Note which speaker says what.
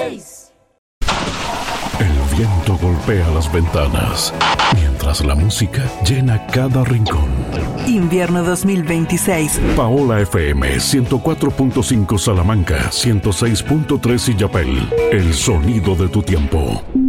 Speaker 1: El viento golpea las ventanas, mientras la música llena cada rincón.
Speaker 2: Invierno 2026.
Speaker 1: Paola FM 104.5 Salamanca, 106.3 Illapel. El sonido de tu tiempo.